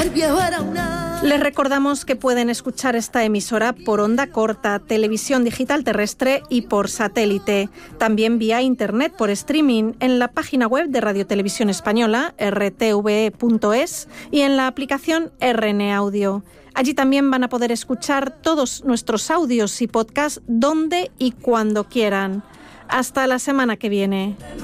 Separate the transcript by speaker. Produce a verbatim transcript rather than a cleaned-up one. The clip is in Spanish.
Speaker 1: el viejo era una...
Speaker 2: Les recordamos que pueden escuchar esta emisora por onda corta, televisión digital terrestre y por satélite. También vía internet por streaming en la página web de Radio Televisión Española, r t v e punto es, y en la aplicación R N Audio. Allí también van a poder escuchar todos nuestros audios y podcasts donde y cuando quieran. Hasta la semana que viene.